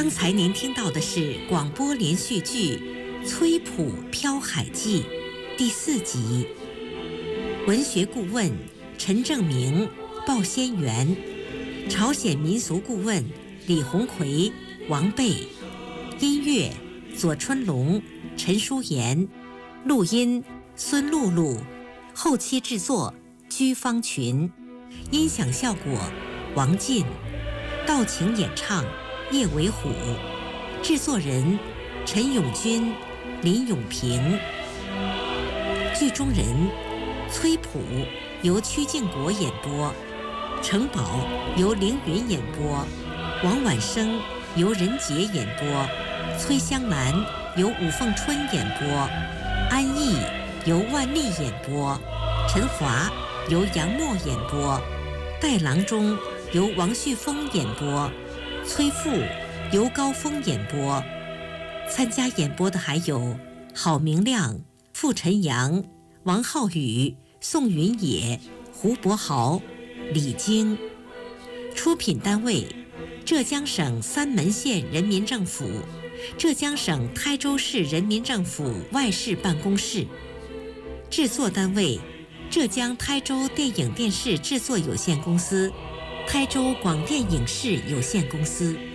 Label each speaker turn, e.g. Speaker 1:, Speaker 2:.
Speaker 1: 刚才您听到的是广播连续剧《崔普漂海记》第4集，文学顾问陈正明、鲍先元，朝鲜民俗顾问李鸿奎、王贝，音乐左春龙、陈淑妍，录音孙露露，后期制作居方群，音响效果王进，道情演唱叶伟虎，制作人陈永军、林永平。剧中人崔普由曲靖国演播，城堡由凌云演播，王婉生由任杰演播，崔香兰由武凤春演播，安逸由万丽演播，陈华由杨默演播，戴郎中由王旭峰演播，崔富由高峰演播。参加演播的还有郝明亮、傅晨阳、王浩宇、宋云野、胡博豪、李晶。出品单位浙江省三门县人民政府、浙江省台州市人民政府外事办公室。制作单位浙江台州电影电视制作有限公司、台州广电影视有限公司。